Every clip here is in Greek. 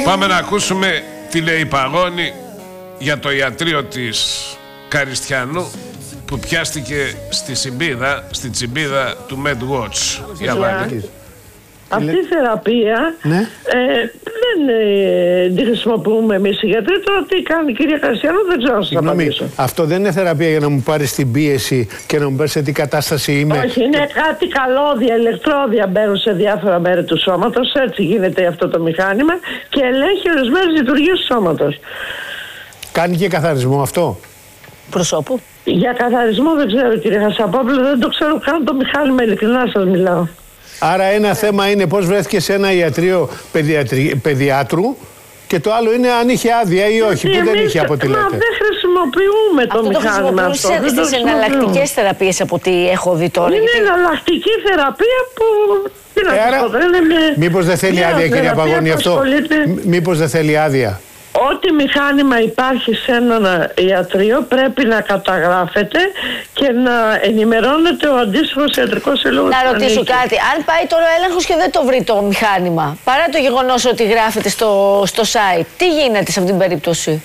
Πάμε να ακούσουμε τι λέει η Παγώνη για το ιατρείο της Καριστιανού που πιάστηκε στην τσιμπίδα του MedWatch. Για βάλει. Αυτή η θεραπεία δεν τη χρησιμοποιούμε εμείς οι γιατροί. Τώρα τι κάνει η κυρία Καριστιανού δεν ξέρω να σας απαντήσω. Αυτό δεν είναι θεραπεία για να μου πάρει την πίεση και να μου πεις σε τι κατάσταση είμαι. Όχι, είναι κάτι καλώδια, ηλεκτρόδια μπαίνουν σε διάφορα μέρη του σώματος. Έτσι γίνεται αυτό το μηχάνημα και ελέγχει ορισμένες λειτουργίες του σώματος. Κάνει και καθαρισμό αυτό προσώπου? Για καθαρισμό δεν ξέρω κύριε Χασαπόπουλο, δεν το ξέρω καν το μηχάνημα, ειλικρινά σας μιλάω. Άρα ένα θέμα είναι πώς βρέθηκε σε ένα ιατρείο παιδιάτρου και το άλλο είναι αν είχε άδεια ή όχι, που δεν είχε από ό,τι λέτε. Μα δεν χρησιμοποιούμε το μηχάνημα αυτό. Αυτό το στις εναλλακτικές θεραπείες από ό,τι έχω δει τώρα. Είναι εναλλακτική θεραπεία που... Μήπως δεν θέλει άδεια κυρία Παγώνη αυτό? Μήπως δεν θέλει άδεια? Ό,τι μηχάνημα υπάρχει σε ένα ιατρείο πρέπει να καταγράφεται και να ενημερώνεται ο αντίστοιχος ιατρικός σύλλογος. Να ρωτήσω κάτι. Αν πάει τώρα ο έλεγχος και δεν το βρει το μηχάνημα, παρά το γεγονός ότι γράφεται στο site, τι γίνεται σε αυτήν την περίπτωση?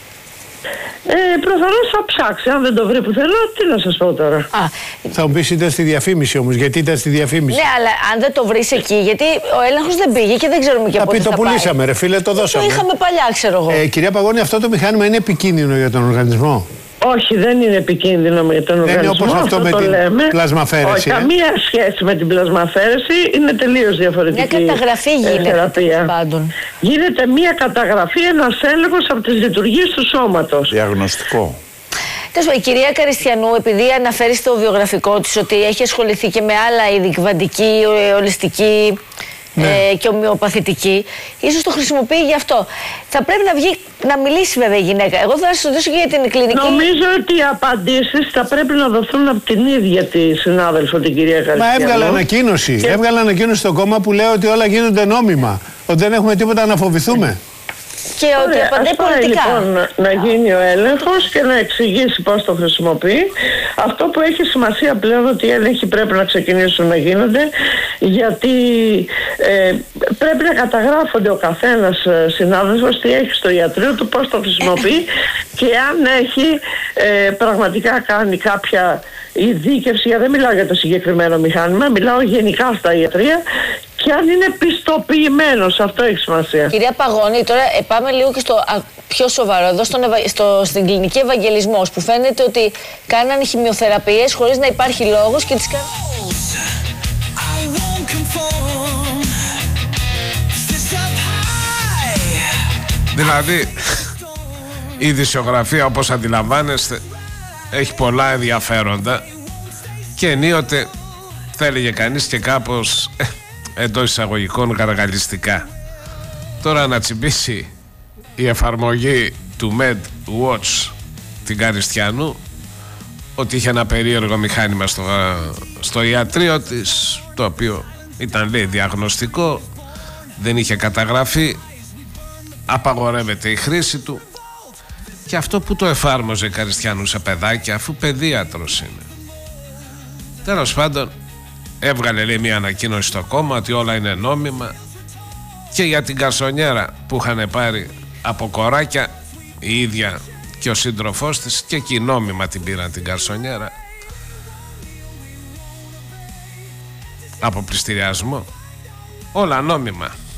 Προφανώς θα ψάξει. Αν δεν το βρει πουθενά, τι να σας πω τώρα. Θα μου πεις ήταν στη διαφήμιση όμως. Γιατί ήταν στη διαφήμιση? Ναι, αλλά αν δεν το βρεις εκεί, γιατί ο έλεγχος δεν πήγε και δεν ξέρουμε και πότε θα πάει. Το πουλήσαμε ρε φίλε, το δώσαμε. Το είχαμε παλιά, ξέρω εγώ. Κυρία Παγώνη, αυτό το μηχάνημα είναι επικίνδυνο για τον οργανισμό? Όχι, δεν είναι επικίνδυνο για τον οργανισμό. Δεν είναι όπως αυτό με την πλασμαφέρεση. Όχι, καμία σχέση με την πλασμαφέρεση, είναι τελείως διαφορετική. Μια καταγραφή γίνεται πάντων. Γίνεται μια καταγραφή, ένας έλεγχος από τις λειτουργίες του σώματος. Διαγνωστικό. Η κυρία Καριστιανού, επειδή αναφέρει στο βιογραφικό της ότι έχει ασχοληθεί και με άλλα είδη, κβαντική, ολιστική, και ομοιοπαθητική, ίσως το χρησιμοποιεί γι' αυτό. Θα πρέπει να βγει να μιλήσει βέβαια η γυναίκα. Εγώ θα σας ρωτήσω και για την κλινική. Νομίζω ότι οι απαντήσεις θα πρέπει να δοθούν από την ίδια τη συνάδελφο, την κυρία Καριστιανού. Μα έβγαλε ανακοίνωση. Έβγαλε ανακοίνωση στο κόμμα που λέει ότι όλα γίνονται νόμιμα. Ότι δεν έχουμε τίποτα να φοβηθούμε. Και ότι απαντάει πολιτικά. Λοιπόν, να γίνει ο έλεγχος και να εξηγήσει πώς το χρησιμοποιεί. Αυτό που έχει σημασία πλέον ότι οι έλεγχοι πρέπει να ξεκινήσουν να γίνονται, γιατί πρέπει να καταγράφονται ο καθένας συνάδελφος τι έχει στο ιατρείο του, πώς το χρησιμοποιεί και αν έχει πραγματικά κάνει κάποια ειδίκευση. Δεν μιλάω για το συγκεκριμένο μηχάνημα, μιλάω γενικά στα ιατρεία. Και αν είναι πιστοποιημένος, αυτό έχει σημασία. Κυρία Παγώνη, τώρα πάμε λίγο και στο πιο σοβαρό. Εδώ στην κλινική Ευαγγελισμός, που φαίνεται ότι κάνανε χημειοθεραπείες χωρίς να υπάρχει λόγος και τις κάνανε. Δηλαδή, η ειδησιογραφία, όπως αντιλαμβάνεστε, έχει πολλά ενδιαφέροντα και ενίοτε θα έλεγε κανείς και κάπως εντός εισαγωγικών γαργαλιστικά. Τώρα να τσιμπήσει η εφαρμογή του MedWatch την Καριστιανού ότι είχε ένα περίεργο μηχάνημα στο ιατρείο της, το οποίο ήταν λέει διαγνωστικό, δεν είχε καταγραφεί, απαγορεύεται η χρήση του. Και αυτό που το εφάρμοζε Καριστιανού σε παιδάκια, αφού παιδίατρος είναι. Τέλος πάντων, έβγαλε λέει μια ανακοίνωση στο κόμμα ότι όλα είναι νόμιμα και για την καρσονιέρα που είχαν πάρει από κοράκια η ίδια και ο σύντροφός της, και εκεί νόμιμα την πήραν την καρσονιέρα από πληστηριασμό, όλα νόμιμα.